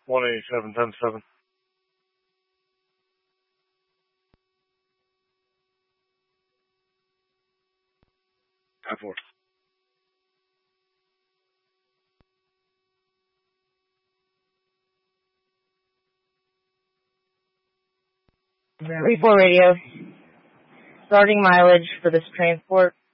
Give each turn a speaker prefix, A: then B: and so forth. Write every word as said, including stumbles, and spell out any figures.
A: one eighty-seven, ten seven. five four.
B: three four radio. Starting mileage for this transport,